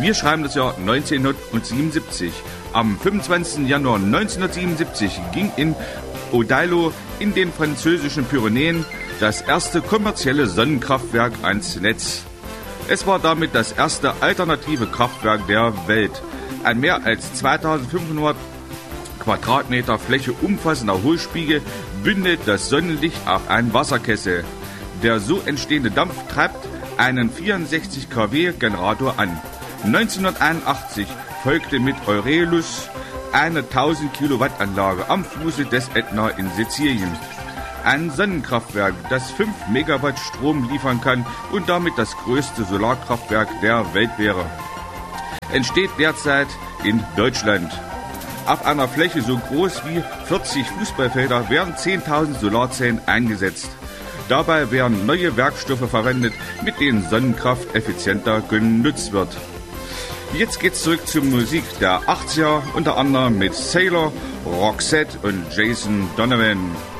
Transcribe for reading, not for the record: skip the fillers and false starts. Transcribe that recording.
Wir schreiben das Jahr 1977. Am 25. Januar 1977 ging in Odeillo in den französischen Pyrenäen das erste kommerzielle Sonnenkraftwerk ans Netz. Es war damit das erste alternative Kraftwerk der Welt. Ein mehr als 2500 Quadratmeter Fläche umfassender Hohlspiegel bündelt das Sonnenlicht auf einen Wasserkessel. Der so entstehende Dampf treibt einen 64 kW Generator an. 1981 folgte mit Eurelus eine 1000 Kilowatt Anlage am Fuße des Ätna in Sizilien. Ein Sonnenkraftwerk, das 5 Megawatt Strom liefern kann und damit das größte Solarkraftwerk der Welt wäre. Entsteht derzeit in Deutschland. Auf einer Fläche so groß wie 40 Fußballfelder werden 10.000 Solarzellen eingesetzt. Dabei werden neue Werkstoffe verwendet, mit denen Sonnenkraft effizienter genutzt wird. Jetzt geht's zurück zur Musik der 80er, unter anderem mit Sailor, Roxette und Jason Donovan.